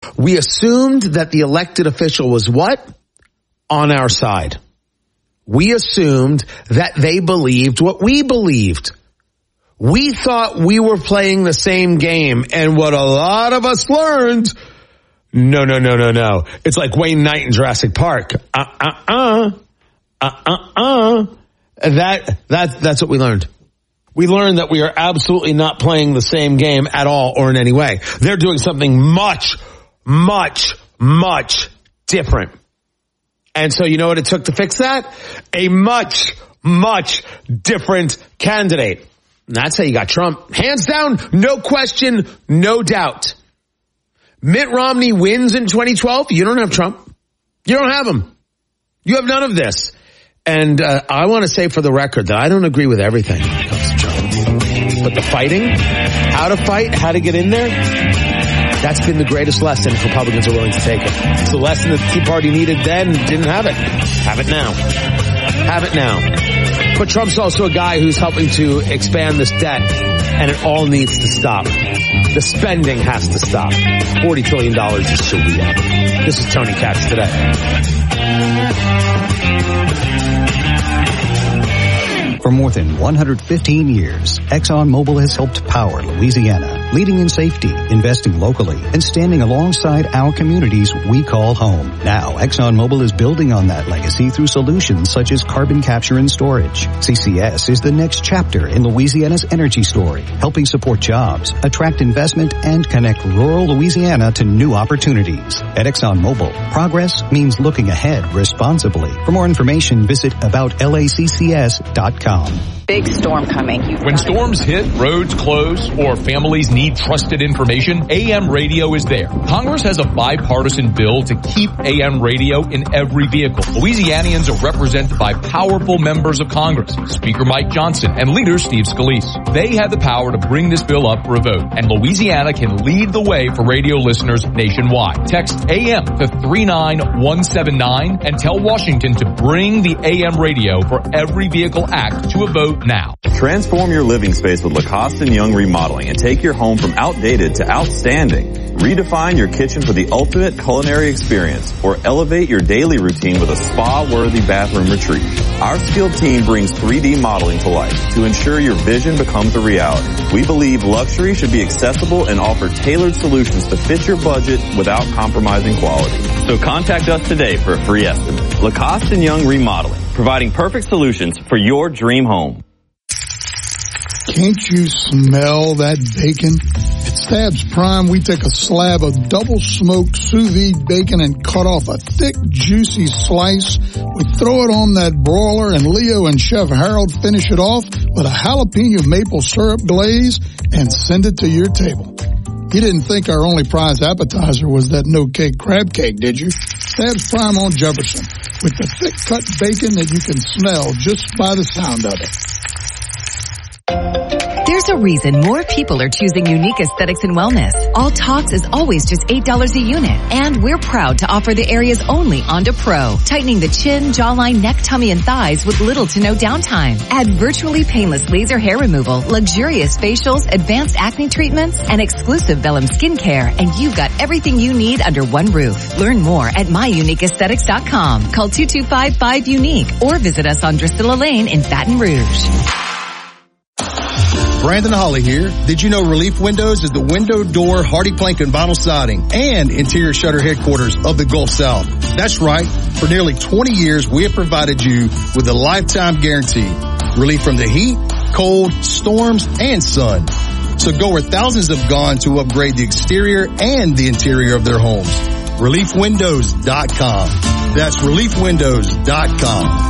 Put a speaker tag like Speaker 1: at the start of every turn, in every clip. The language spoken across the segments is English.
Speaker 1: We assumed that the elected official was what? On our side. We assumed that they believed what we believed. We thought we were playing the same game, and what a lot of us learned, no. It's like Wayne Knight in Jurassic Park. That's what we learned. We learned that we are absolutely not playing the same game at all or in any way. They're doing something much, much, much different. And so you know what it took to fix that? A much, much different candidate. And that's how you got Trump. Hands down, no question, no doubt. Mitt Romney wins in 2012. You don't have Trump. You don't have him. You have none of this. And I want to say for the record that I don't agree with everything when it comes to Trump. But the fighting, how to fight, how to get in there, that's been the greatest lesson if Republicans are willing to take it. It's the lesson that the Tea Party needed then, didn't have it. Have it now. Have it now. But Trump's also a guy who's helping to expand this debt, and it all needs to stop. The spending has to stop. $40 trillion is so weird. This is Tony Katz today.
Speaker 2: For more than 115 years, ExxonMobil has helped power Louisiana, leading in safety, investing locally, and standing alongside our communities we call home. Now, ExxonMobil is building on that legacy through solutions such as carbon capture and storage. CCS is the next chapter in Louisiana's energy story, helping support jobs, attract investment, and connect rural Louisiana to new opportunities. At ExxonMobil, progress means looking ahead responsibly. For more information, visit aboutlaccs.com.
Speaker 3: Big storm coming.
Speaker 4: When storms hit, roads close, or families need trusted information, AM radio is there. Congress has a bipartisan bill to keep AM radio in every vehicle. Louisianians are represented by powerful members of Congress, Speaker Mike Johnson and Leader Steve Scalise. They have the power to bring this bill up for a vote, and Louisiana can lead the way for radio listeners nationwide. Text AM to 39179 and tell Washington to bring the AM radio for Every Vehicle Act to a vote now.
Speaker 5: Transform your living space with Lacoste & Young Remodeling and take your home from outdated to outstanding. Redefine your kitchen for the ultimate culinary experience or elevate your daily routine with a spa-worthy bathroom retreat. Our skilled team brings 3D modeling to life to ensure your vision becomes a reality. We believe luxury should be accessible and offer tailored solutions to fit your budget without compromising quality. So contact us today for a free estimate. Lacoste & Young Remodeling, providing perfect solutions for your dream home.
Speaker 6: Can't you smell that bacon? At Stabs Prime, we take a slab of double-smoked sous vide bacon and cut off a thick, juicy slice. We throw it on that broiler, and Leo and Chef Harold finish it off with a jalapeno maple syrup glaze and send it to your table. You didn't think our only prize appetizer was that no-cake crab cake, did you? Stabs Prime on Jefferson, with the thick-cut bacon that you can smell just by the sound of it.
Speaker 7: There's a reason more people are choosing Unique Aesthetics and Wellness. All Talks is always just $8 a unit, and we're proud to offer the area's only Onda Pro, tightening the chin, jawline, neck, tummy, and thighs with little to no downtime. Add virtually painless laser hair removal, luxurious facials, advanced acne treatments, and exclusive Vellum skincare, and you've got everything you need under one roof. Learn more at myuniqueaesthetics.com. Call 2255-UNIQUE or visit us on Drusilla Lane in Baton Rouge.
Speaker 8: Brandon Hawley here. Did you know Relief Windows is the window, door, hardy plank, and vinyl siding and interior shutter headquarters of the Gulf South? That's right. For nearly 20 years, we have provided you with a lifetime guarantee. Relief from the heat, cold, storms, and sun. So go where thousands have gone to upgrade the exterior and the interior of their homes. ReliefWindows.com. That's ReliefWindows.com.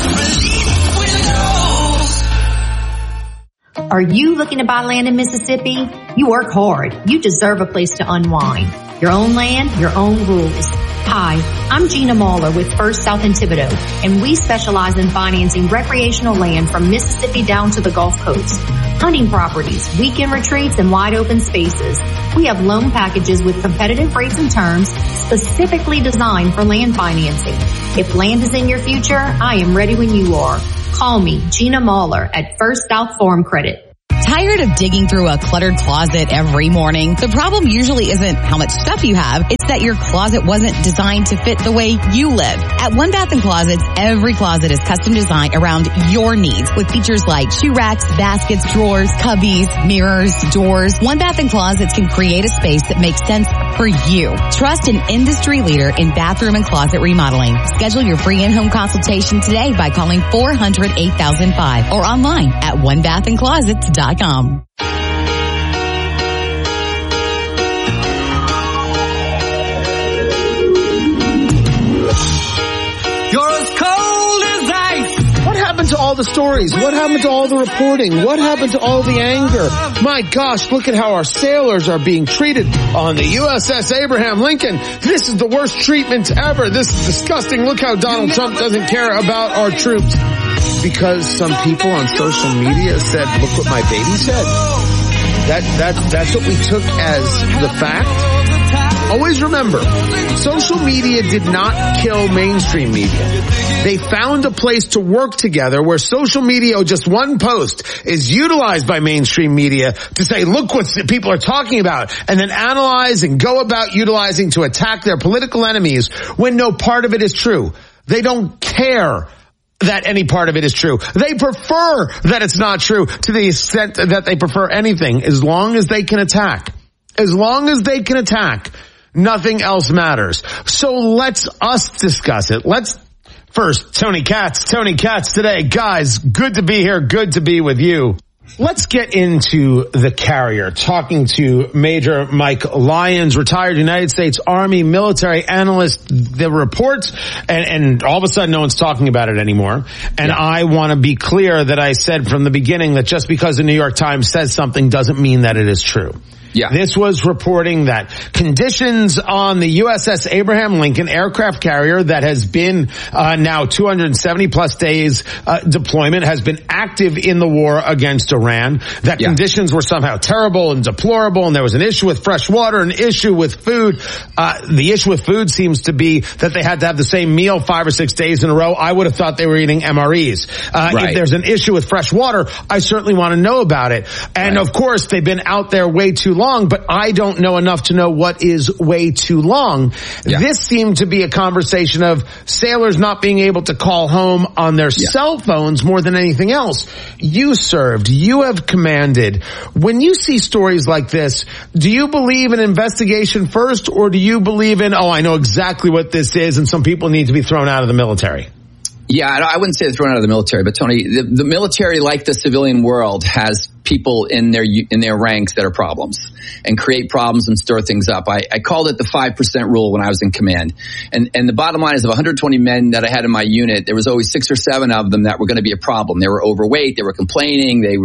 Speaker 9: Are you looking to buy land in Mississippi? You work hard. You deserve a place to unwind. Your own land, your own rules. Hi, I'm Gina Mahler with First South in Thibodaux, and we specialize in financing recreational land from Mississippi down to the Gulf Coast. Hunting properties, weekend retreats, and wide open spaces. We have loan packages with competitive rates and terms specifically designed for land financing. If land is in your future, I am ready when you are. Call me, Gina Mahler, at First South Farm Credit.
Speaker 7: Tired of digging through a cluttered closet every morning? The problem usually isn't how much stuff you have. It's that your closet wasn't designed to fit the way you live. At One Bath & Closets, every closet is custom designed around your needs with features like shoe racks, baskets, drawers, cubbies, mirrors, doors. One Bath & Closets can create a space that makes sense for you. Trust an industry leader in bathroom and closet remodeling. Schedule your free in-home consultation today by calling 400-8005 or online at onebathandclosets.com.
Speaker 1: What happened to all the stories? What happened to all the reporting? What happened to all the anger? My gosh, look at how our sailors are being treated on the USS Abraham Lincoln. This is the worst treatment ever. This is disgusting. Look how Donald Trump doesn't care about our troops. Because some people on social media said, look what my baby said. That's what we took as the fact. Always remember, social media did not kill mainstream media. They found a place to work together where social media, just one post, is utilized by mainstream media to say, look what people are talking about, and then analyze and go about utilizing to attack their political enemies when no part of it is true. They don't care that any part of it is true. They prefer that it's not true to the extent that they prefer anything, as long as they can attack. As long as they can attack, nothing else matters. So let's us discuss it. First, Tony Katz today. Guys, good to be here. Good to be with you. Let's get into the carrier, talking to Major Mike Lyons, retired United States Army military analyst. The reports, and all of a sudden no one's talking about it anymore. And I want to be clear that I said from the beginning that just because the New York Times says something doesn't mean that it is true. Yeah. This was reporting that conditions on the USS Abraham Lincoln aircraft carrier that has been now 270 plus days deployment, has been active in the war against Iran, that conditions were somehow terrible and deplorable, and there was an issue with fresh water, an issue with food. The issue with food seems to be that they had to have the same meal 5 or 6 days in a row. I would have thought they were eating MREs. If there's an issue with fresh water, I certainly want to know about it. And of course, they've been out there way too long, but I don't know enough to know what is way too long. This seemed to be a conversation of sailors not being able to call home on their cell phones more than anything else. You served, you have commanded. When you see stories like this, do you believe in investigation first, or do you believe in, I know exactly what this is and some people need to be thrown out of the military?
Speaker 3: Yeah, I wouldn't say they're thrown out of the military, but Tony, the military, like the civilian world, has people in their ranks that are problems and create problems and stir things up. I called it the 5% rule when I was in command. And the bottom line is, of 120 men that I had in my unit, there was always 6 or 7 of them that were going to be a problem. They were overweight, they were complaining, they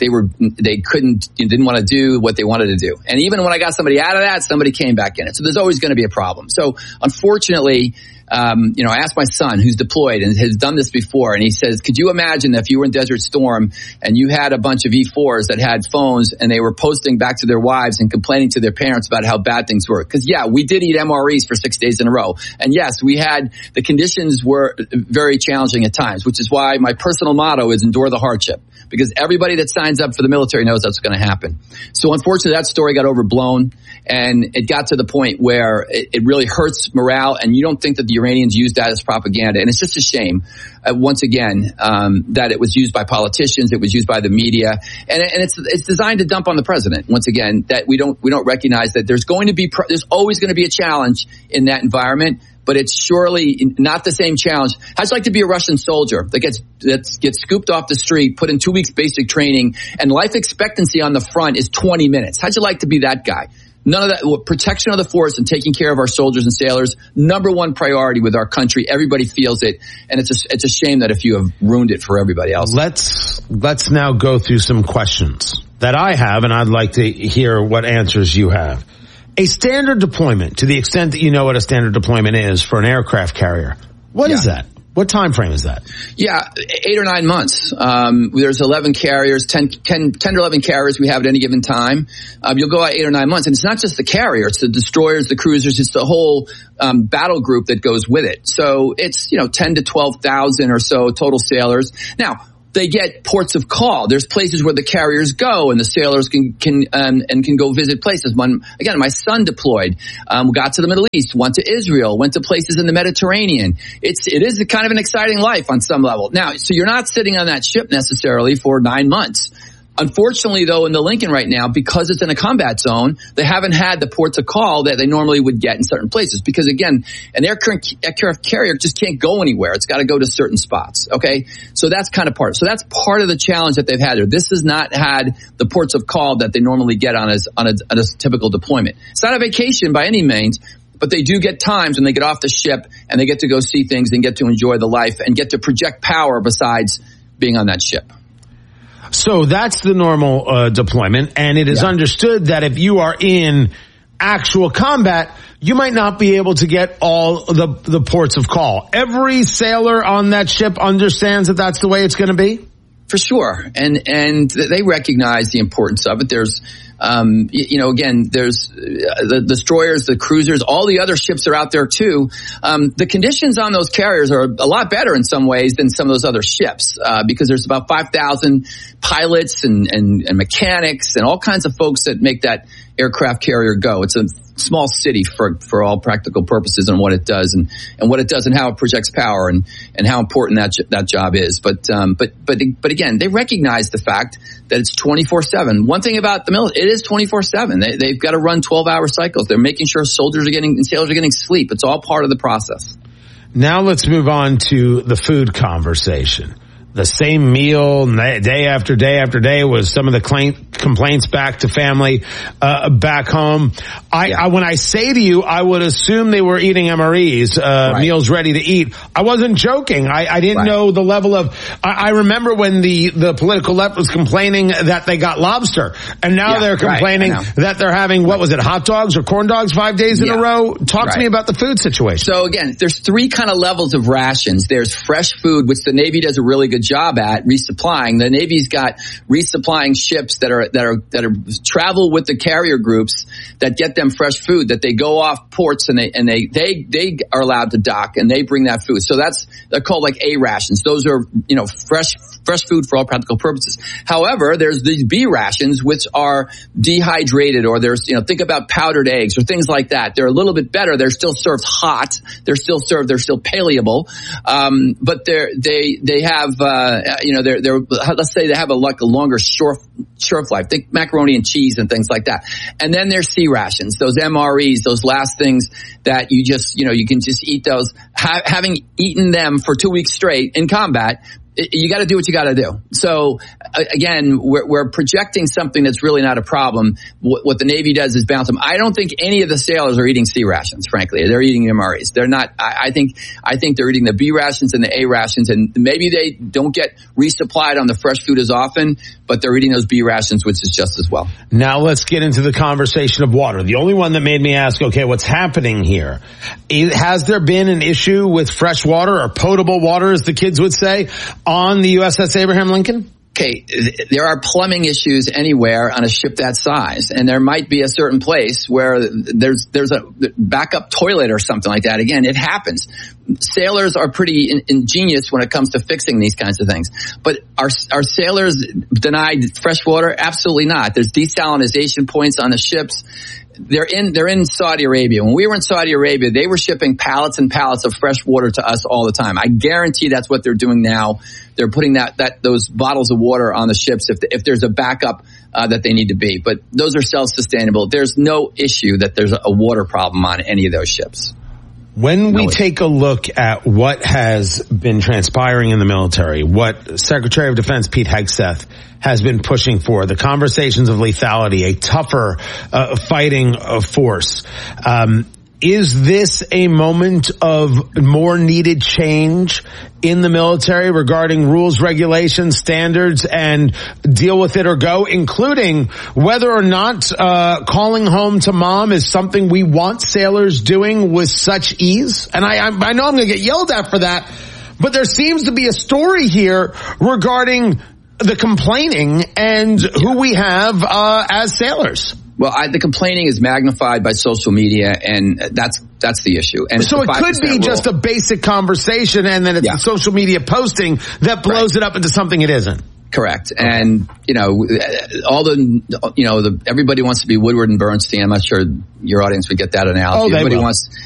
Speaker 3: didn't want to do what they wanted to do. And even when I got somebody out of that, somebody came back in it. So there's always going to be a problem. So unfortunately, I asked my son, who's deployed and has done this before, and he says, could you imagine if you were in Desert Storm and you had a bunch of E4s that had phones and they were posting back to their wives and complaining to their parents about how bad things were? Because we did eat MREs for 6 days in a row. And yes, the conditions were very challenging at times, which is why my personal motto is endure the hardship. Because everybody that signs up for the military knows that's going to happen. So unfortunately, that story got overblown, and it got to the point where it really hurts morale, and you don't think that the Iranians used that as propaganda. And it's just a shame, once again, that it was used by politicians, it was used by the media, and it's designed to dump on the president. Once again, that we don't recognize that there's always going to be a challenge in that environment. But it's surely not the same challenge. How'd you like to be a Russian soldier that gets scooped off the street, put in 2 weeks basic training, and life expectancy on the front is 20 minutes? How'd you like to be that guy? None of that. Protection of the force and taking care of our soldiers and sailors, number one priority with our country. Everybody feels it, and it's a shame that if you have ruined it for everybody else.
Speaker 1: Let's now go through some questions that I have, and I'd like to hear what answers you have. A standard deployment, to the extent that you know what a standard deployment is for an aircraft carrier, what is that? What time frame is that?
Speaker 3: 8 or 9 months. There's 11 carriers, 10 to 11 carriers we have at any given time. You'll go out 8 or 9 months, and it's not just the carrier; it's the destroyers, the cruisers, it's the whole battle group that goes with it. So it's 10 to 12,000 or so total sailors. Now, they get ports of call. There's places where the carriers go and the sailors can go visit places. Again, my son deployed, got to the Middle East, went to Israel, went to places in the Mediterranean. It is kind of an exciting life on some level. Now, so you're not sitting on that ship necessarily for 9 months. Unfortunately, though, in the Lincoln right now, because it's in a combat zone, they haven't had the ports of call that they normally would get in certain places. Because again, an aircraft carrier just can't go anywhere. It's got to go to certain spots. Okay, so that's kind of part. So that's part of the challenge that they've had there. This has not had the ports of call that they normally get on a typical deployment. It's not a vacation by any means. But they do get times when they get off the ship and they get to go see things and get to enjoy the life and get to project power besides being on that ship.
Speaker 1: So that's the normal deployment, and it is understood that if you are in actual combat, you might not be able to get all the ports of call. Every sailor on that ship understands that that's the way it's going to be?
Speaker 3: For sure. And they recognize the importance of it. There's, again, there's the destroyers, the cruisers, all the other ships are out there too. The conditions on those carriers are a lot better in some ways than some of those other ships, because there's about 5,000 pilots and mechanics and all kinds of folks that make that aircraft carrier go. It's a small city for all practical purposes and what it does and what it does and how it projects power and how important that job is. But again, they recognize the fact that it's 24/7. One thing about the military, it is 24/7. They've got to run 12-hour cycles. They're making sure soldiers are getting and sailors are getting sleep. It's all part of the process.
Speaker 1: Now let's move on to the food conversation. The same meal day after day after day was some of the complaints back to family back home. When I say to you, I would assume they were eating MREs, meals ready to eat. I wasn't joking. I didn't know the level of. I remember when the political left was complaining that they got lobster, and now they're complaining that they're having hot dogs or corn dogs 5 days in a row. Talk to me about the food situation.
Speaker 3: So again, there's three kind of levels of rations. There's fresh food, which the Navy does a really good job at resupplying. The Navy's got resupplying ships that are travel with the carrier groups that get them fresh food, that they go off ports and they are allowed to dock and they bring that food. So they're called like A rations. Those are, fresh food for all practical purposes. However, there's these B rations, which are dehydrated, or there's, think about powdered eggs or things like that. They're a little bit better. They're still served hot. They're still paleable. But they have, let's say they have a longer shelf life. Think macaroni and cheese and things like that. And then there's C rations, those MREs, those last things that you just, you can just eat those. Having eaten them for 2 weeks straight in combat, you got to do what you got to do. So again, we're projecting something that's really not a problem. What the Navy does is balance them. I don't think any of the sailors are eating C rations, frankly. They're eating MREs. They're not. I think they're eating the B rations and the A rations, and maybe they don't get resupplied on the fresh food as often, but they're eating those B rations, which is just as well.
Speaker 1: Now let's get into the conversation of water. The only one that made me ask, okay, what's happening here? Has there been an issue with fresh water or potable water, as the kids would say, on the USS Abraham Lincoln?
Speaker 3: Okay, there are plumbing issues anywhere on a ship that size, and there might be a certain place where there's a backup toilet or something like that. Again, it happens. Sailors are pretty ingenious when it comes to fixing these kinds of things. But are sailors denied fresh water? Absolutely not. There's desalinization points on the ships. They're in Saudi Arabia. When we were in Saudi Arabia, they were shipping pallets and pallets of fresh water to us all the time. I guarantee that's what they're doing now. They're putting those bottles of water on the ships if there's a backup that they need to be. But those are self-sustainable. There's no issue that there's a water problem on any of those ships.
Speaker 1: When we take a look at what has been transpiring in the military, what Secretary of Defense Pete Hegseth has been pushing for, the conversations of lethality, a tougher fighting force, is this a moment of more needed change in the military regarding rules, regulations, standards, and deal with it or go, including whether or not calling home to mom is something we want sailors doing with such ease? And I know I'm going to get yelled at for that, but there seems to be a story here regarding the complaining and who we have as sailors.
Speaker 3: Well, the complaining is magnified by social media, and that's That's the issue. And
Speaker 1: so it could be just a basic conversation, and then it's the social media posting that blows it up into something it isn't.
Speaker 3: Correct. Okay. And, everybody wants to be Woodward and Bernstein. I'm not sure your audience would get that analogy.
Speaker 1: Oh,
Speaker 3: everybody